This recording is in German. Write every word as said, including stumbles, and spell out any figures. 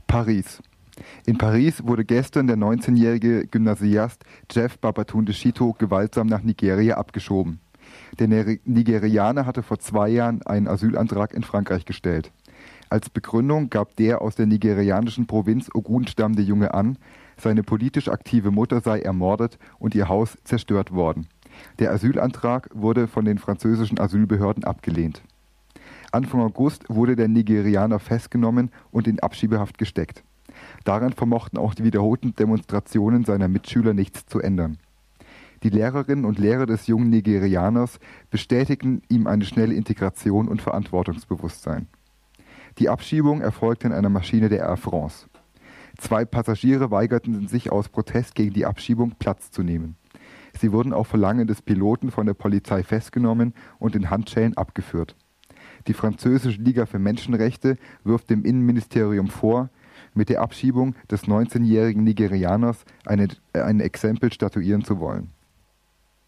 Paris. In Paris wurde gestern der neunzehnjährige Gymnasiast Jeff Babatunde Chito gewaltsam nach Nigeria abgeschoben. Der Nigerianer hatte vor zwei Jahren einen Asylantrag in Frankreich gestellt. Als Begründung gab der aus der nigerianischen Provinz Ogun stammende Junge an, seine politisch aktive Mutter sei ermordet und ihr Haus zerstört worden. Der Asylantrag wurde von den französischen Asylbehörden abgelehnt. Anfang August wurde der Nigerianer festgenommen und in Abschiebehaft gesteckt. Daran vermochten auch die wiederholten Demonstrationen seiner Mitschüler nichts zu ändern. Die Lehrerinnen und Lehrer des jungen Nigerianers bestätigten ihm eine schnelle Integration und Verantwortungsbewusstsein. Die Abschiebung erfolgte in einer Maschine der Air France. Zwei Passagiere weigerten sich aus Protest gegen die Abschiebung, Platz zu nehmen. Sie wurden auf Verlangen des Piloten von der Polizei festgenommen und in Handschellen abgeführt. Die französische Liga für Menschenrechte wirft dem Innenministerium vor, mit der Abschiebung des neunzehnjährigen Nigerianers eine, ein Exempel statuieren zu wollen.